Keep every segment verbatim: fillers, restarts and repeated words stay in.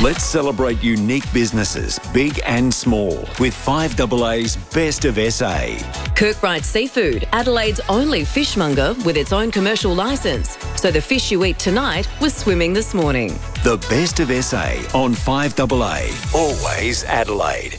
Let's celebrate unique businesses, big and small, with five A A's Best of S A. Kirkbride Seafood, Adelaide's only fishmonger with its own commercial licence. So the fish you eat tonight was swimming this morning. The Best of S A on five A A. Always Adelaide.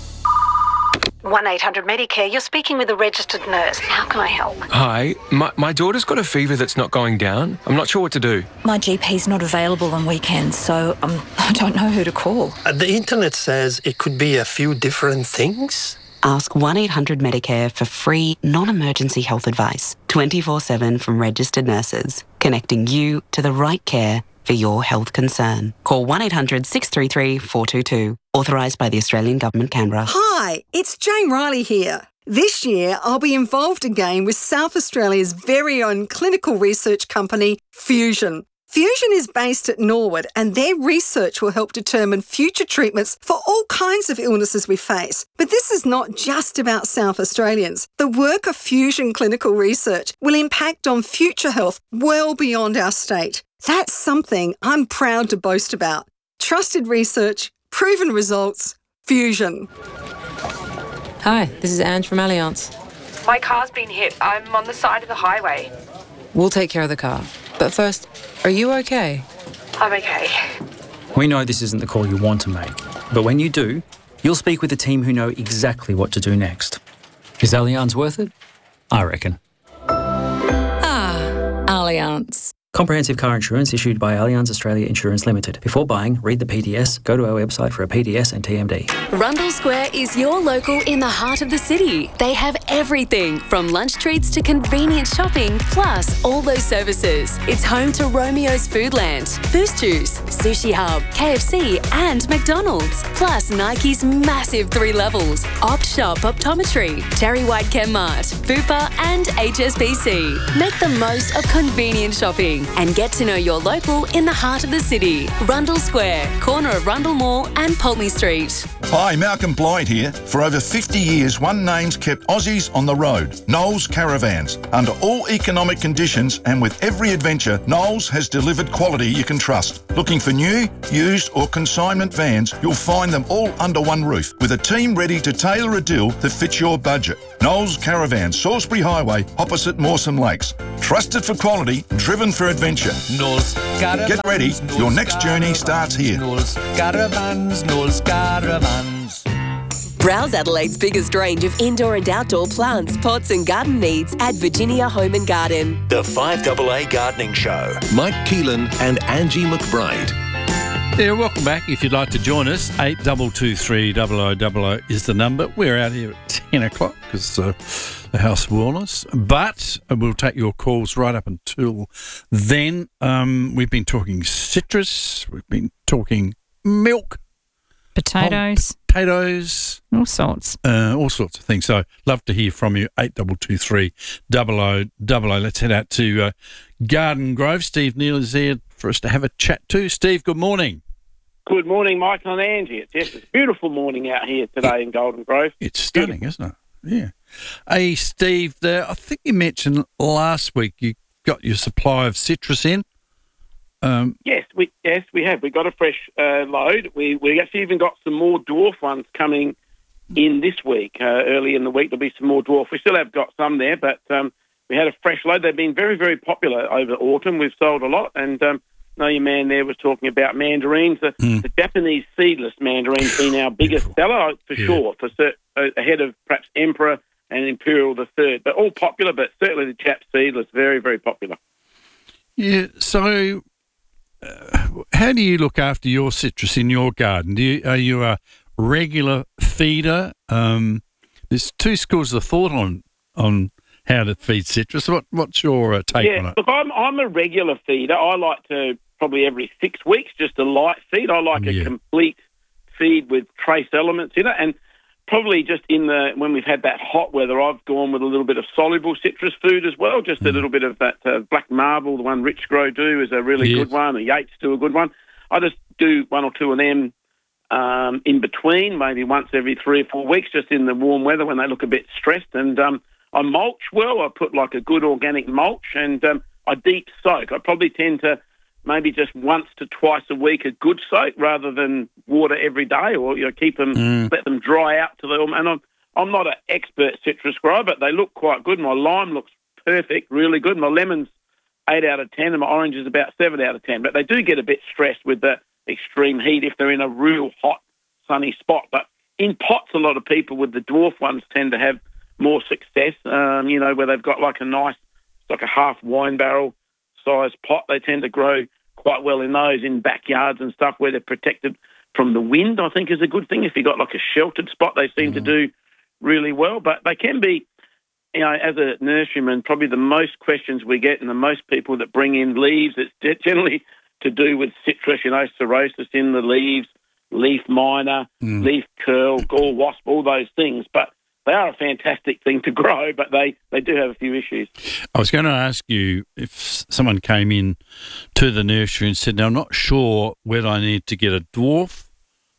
one eight hundred Medicare, you're speaking with a registered nurse. How can I help? Hi, my, my daughter's got a fever that's not going down. I'm not sure what to do. My G P's not available on weekends, so um, I don't know who to call. Uh, the internet says it could be a few different things. Ask one eight hundred Medicare for free, non-emergency health advice, twenty-four seven from registered nurses, connecting you to the right care for your health concern. Call one eight hundred six three three four two two. Authorised by the Australian Government, Canberra. Hi, it's Jane Riley here. This year, I'll be involved again with South Australia's very own clinical research company, Fusion. Fusion is based at Norwood, and their research will help determine future treatments for all kinds of illnesses we face. But this is not just about South Australians. The work of Fusion Clinical Research will impact on future health well beyond our state. That's something I'm proud to boast about. Trusted research, proven results, Fusion. Hi, this is Ange from Allianz. My car's been hit. I'm on the side of the highway. We'll take care of the car. But first, are you okay? I'm okay. We know this isn't the call you want to make, but when you do, you'll speak with a team who know exactly what to do next. Is Allianz worth it? I reckon. Ah, Allianz. Comprehensive car insurance issued by Allianz Australia Insurance Limited. Before buying, read the P D S, go to our website for a P D S and T M D. Rundle Square is your local in the heart of the city. They have everything from lunch treats to convenient shopping, plus all those services. It's home to Romeo's Foodland, Boost Juice, Sushi Hub, K F C and McDonald's. Plus Nike's massive three levels, Opt Shop Optometry, Terry White Chemmart, Bupa and H S B C. Make the most of convenient shopping and get to know your local in the heart of the city. Rundle Square, corner of Rundle Mall and Pulteney Street. Hi, Malcolm Blyde here. For over fifty years, one name's kept Aussies on the road. Knowles Caravans. Under all economic conditions and with every adventure, Knowles has delivered quality you can trust. Looking for new, used or consignment vans, you'll find them all under one roof with a team ready to tailor a deal that fits your budget. Knowles Caravans, Salisbury Highway, opposite Mawson Lakes. Trusted for quality, driven for adventure. Knowles Caravans. Get ready, Knowles your next journey starts here. Knowles Caravans, Knowles Caravans. Browse Adelaide's biggest range of indoor and outdoor plants, pots and garden needs at Virginia Home and Garden. The five A A Gardening Show. Mike Keelan and Angie McBride. Yeah, welcome back. If you'd like to join us, eight two two three double oh double oh is the number. We're out here at ten o'clock because uh, the House of Wellness, but we'll take your calls right up until then. Um, we've been talking citrus, we've been talking milk, potatoes, potatoes, all sorts, uh, all sorts of things. So love to hear from you. Eight two two three double oh double oh. Let's head out to uh, Garden Grove. Steve Neal is there for us to have a chat to. Steve, good morning. Good morning, Michael and Angie. It's, yes, it's a beautiful morning out here today in Golden Grove. It's stunning, isn't it? Yeah. Hey, Steve, there, I think you mentioned last week you got your supply of citrus in. Um, yes, we yes we have. We got a fresh uh, load. We we actually even got some more dwarf ones coming in this week. Uh, early in the week there'll be some more dwarf. We still have got some there, but um, we had a fresh load. They've been very very popular over autumn. We've sold a lot, and um, I know your man there was talking about mandarins. The, mm. the Japanese seedless mandarin's been our biggest seller for yeah. sure, for uh, ahead of perhaps Emperor and Imperial the Third. But all popular, but certainly the Jap seedless very very popular. Yeah. So. Uh, how do you look after your citrus in your garden? Do you, are you a regular feeder? Um, there's two schools of thought on on how to feed citrus. What what's your uh, take yeah, on it? Look, I'm I'm a regular feeder. I like to probably every six weeks just a light feed. I like yeah. a complete feed with trace elements in it, and probably just in the when we've had that hot weather, I've gone with a little bit of soluble citrus food as well. Just mm. a little bit of that uh, black marble, the one Rich Grow do is a really yes. good one. The Yates do a good one. I just do one or two of them um, in between, maybe once every three or four weeks, just in the warm weather when they look a bit stressed. And um, I mulch well. I put like a good organic mulch, and um, I deep soak. I probably tend to maybe just once to twice a week a good soak rather than water every day, or you know keep them Mm. let them dry out to them. And I'm I'm not an expert citrus grower, but they look quite good. My lime looks perfect, really good. My lemons eight out of ten, and my orange is about seven out of ten. But they do get a bit stressed with the extreme heat if they're in a real hot, sunny spot. But in pots, a lot of people with the dwarf ones tend to have more success. Um, you know, where they've got like a nice, like a half wine barrel size pot. They tend to grow quite well in those in backyards and stuff where they're protected from the wind, I think is a good thing. If you've got like a sheltered spot, they seem mm. to do really well. But they can be, you know, as a nurseryman, probably the most questions we get and the most people that bring in leaves, it's generally to do with citrus, you know, cirrhosis in the leaves, leaf miner, mm. leaf curl, gall wasp, all those things. But they are a fantastic thing to grow, but they, they do have a few issues. I was going to ask you if someone came in to the nursery and said, now, I'm not sure whether I need to get a dwarf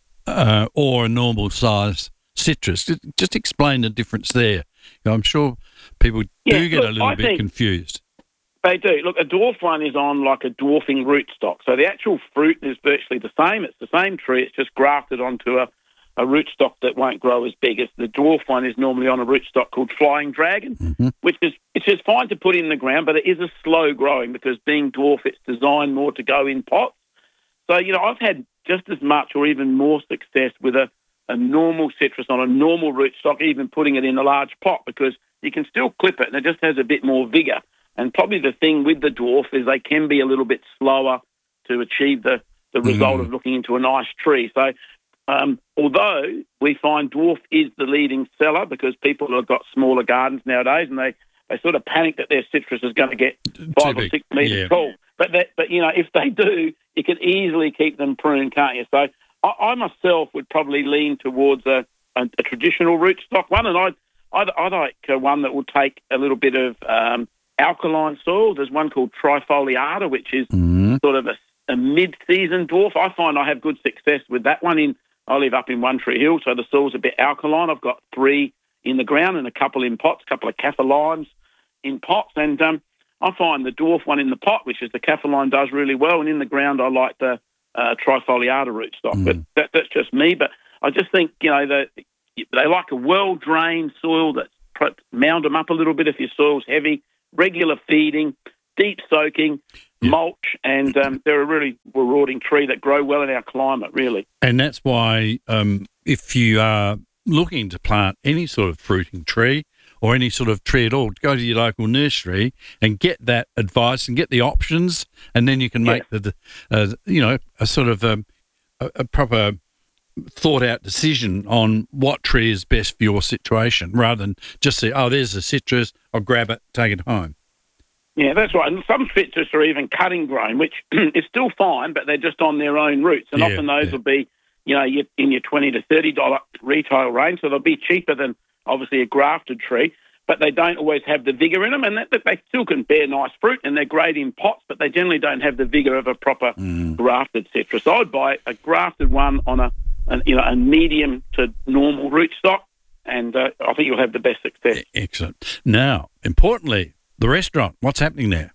uh, or a normal size citrus. Just explain the difference there. I'm sure people yeah, do get look, a little I bit confused. They do. Look, a dwarf one is on like a dwarfing rootstock. So the actual fruit is virtually the same. It's the same tree. It's just grafted onto a a rootstock that won't grow as big as the dwarf one is normally on a rootstock called flying dragon, mm-hmm. which is it's just fine to put in the ground, but it is a slow growing because being dwarf, it's designed more to go in pots. So, you know, I've had just as much or even more success with a, a normal citrus on a normal rootstock, even putting it in a large pot because you can still clip it and it just has a bit more vigour. And probably the thing with the dwarf is they can be a little bit slower to achieve the, the result mm. of looking into a nice tree. So, Um, although we find dwarf is the leading seller because people have got smaller gardens nowadays and they, they sort of panic that their citrus is going to get five or six metres yeah. tall. But, that, but, you know, if they do, you can easily keep them pruned, can't you? So I, I myself would probably lean towards a, a, a traditional rootstock one, and I'd, I'd, I'd like uh, one that will take a little bit of um, alkaline soil. There's one called Trifoliata, which is mm-hmm. sort of a, a mid-season dwarf. I find I have good success with that one in I live up in One Tree Hill, so the soil's a bit alkaline. I've got three in the ground and a couple in pots, a couple of kaffir limes in pots. And um, I find the dwarf one in the pot, which is the kaffir lime, does really well. And in the ground, I like the uh, Trifoliata rootstock. Mm. But that, that's just me. But I just think, you know, that they like a well-drained soil that's mound them up a little bit if your soil's heavy, regular feeding, deep soaking, yeah. mulch, and um, they're a really rewarding tree that grow well in our climate, really. And that's why um, if you are looking to plant any sort of fruiting tree or any sort of tree at all, go to your local nursery and get that advice and get the options, and then you can make yeah. the, uh, you know, a sort of um, a, a proper thought-out decision on what tree is best for your situation rather than just say, oh, there's a citrus, I'll grab it, take it home. Yeah, that's right. And some citrus are even cutting grown, which is still fine, but they're just on their own roots. And yeah, often those yeah. will be, you know, in your twenty to thirty dollars retail range, so they'll be cheaper than obviously a grafted tree, but they don't always have the vigour in them, and that, that they still can bear nice fruit, and they're great in pots, but they generally don't have the vigour of a proper mm. grafted citrus. So I'd buy a grafted one on a, a you know, a medium to normal rootstock, and uh, I think you'll have the best success. Excellent. Now, importantly, the restaurant, what's happening there?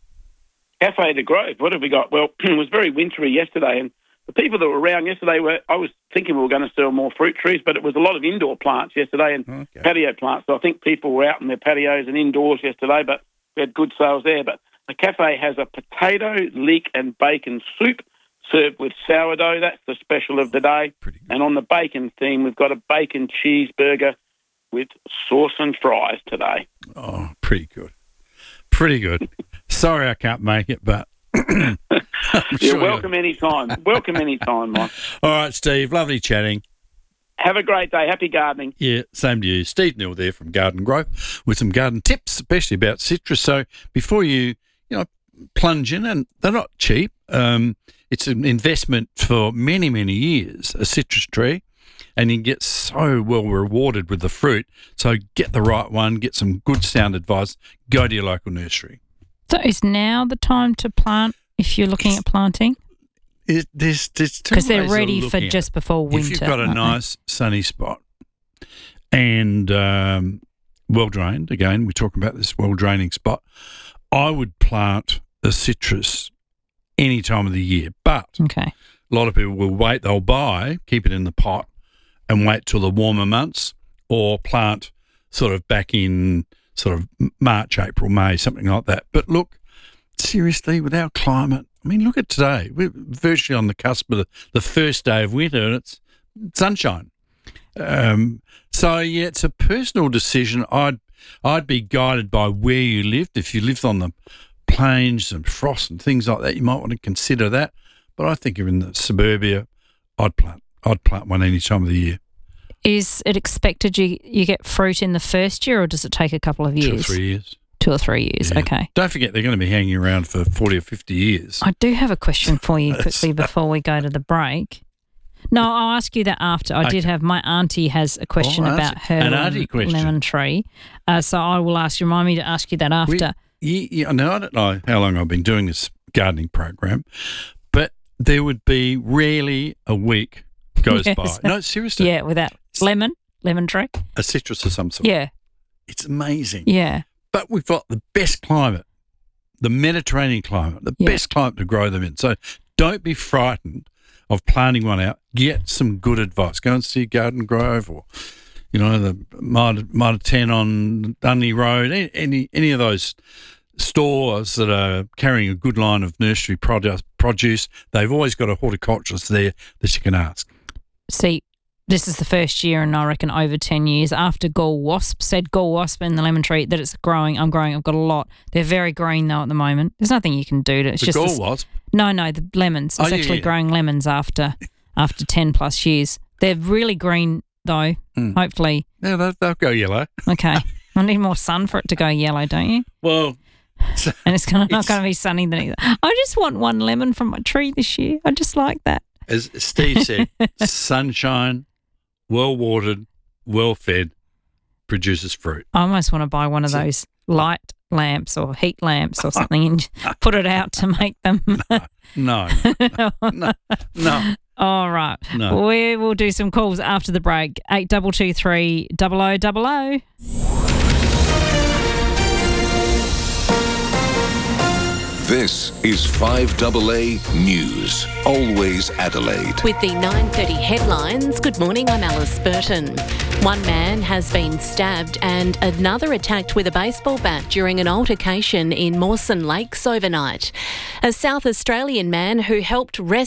Cafe de Grove, what have we got? Well, it was very wintry yesterday, and the people that were around yesterday were, I was thinking we were going to sell more fruit trees, but it was a lot of indoor plants yesterday and okay. patio plants. So I think people were out in their patios and indoors yesterday, but we had good sales there. But the cafe has a potato, leek and bacon soup served with sourdough. That's the special of the day. And on the bacon theme, we've got a bacon cheeseburger with sauce and fries today. Oh, pretty good. Pretty good. Sorry I can't make it, but... You're sure welcome anytime. Welcome anytime, Mike. All right, Steve. Lovely chatting. Have a great day. Happy gardening. Yeah, same to you. Steve Neal there from Garden Growth with some garden tips, especially about citrus. So before you, you know, plunge in, and they're not cheap. Um, it's an investment for many, many years, a citrus tree, and you get so well rewarded with the fruit. So get the right one, get some good sound advice, go to your local nursery. So is now the time to plant if you're looking at planting? It, there's, there's two Because they're ways ready of for looking just at it. before winter. If you've got a aren't nice sunny spot and um, well-drained, again, we're talking about this well-draining spot, I would plant a citrus any time of the year. But okay. a lot of people will wait. They'll buy, keep it in the pot, and wait till the warmer months, or plant sort of back in sort of March, April, May, something like that. But look, seriously, with our climate, I mean, look at today. We're virtually on the cusp of the, the first day of winter, and it's sunshine. Um, so, yeah, it's a personal decision. I'd I'd be guided by where you lived. If you lived on the plains and frost and things like that, you might want to consider that. But I think if you're in the suburbia, I'd plant. I'd plant one any time of the year. Is it expected you you get fruit in the first year, or does it take a couple of years? Two or three years. Two or three years, Yeah. okay. Don't forget they're going to be hanging around for forty or fifty years. I do have a question for you quickly before we go to the break. No, I'll ask you that after. I Okay. did have, my auntie has a question Oh, about auntie- her an auntie lemon, question. lemon tree. Uh, so I will ask you, remind me to ask you that after. We, yeah, yeah, now, I don't know how long I've been doing this gardening program, but there would be rarely a week goes Yes. by. No, seriously. Yeah, with that lemon, lemon tree. A citrus of some sort. Yeah. It's amazing. Yeah. But we've got the best climate, the Mediterranean climate, the Yeah. best climate to grow them in. So don't be frightened of planting one out. Get some good advice. Go and see Garden Grove, or, you know, the Mitre Mitre ten on Dundee Road, any, any any of those stores that are carrying a good line of nursery produce, produce. They've always got a horticulturist there that you can ask. See, this is the first year, and I reckon over ten years after Gall Wasp said Gall Wasp in the lemon tree that it's growing. I'm growing. I've got a lot. They're very green though at the moment. There's nothing you can do to. It's The just Gall this- Wasp? No, no, the lemons. It's Oh, yeah, actually yeah. growing lemons after after ten plus years. They're really green though. Mm. Hopefully. Yeah, they'll, they'll go yellow. Okay. I need more sun for it to go yellow, don't you? Well, and it's gonna, not going to be sunny then either. I just want one lemon from my tree this year. I just like that. as Steve said, sunshine, well watered, well fed, produces fruit. I almost want to buy one of So- those light lamps or heat lamps or something and put it out to make them. No, no, no. All right. No. We will do some calls after the break. eight two two three, double oh double oh. This is five A A News. Always Adelaide. With the nine thirty headlines, good morning, I'm Alice Burton. One man has been stabbed and another attacked with a baseball bat during an altercation in Mawson Lakes overnight. A South Australian man who helped rescue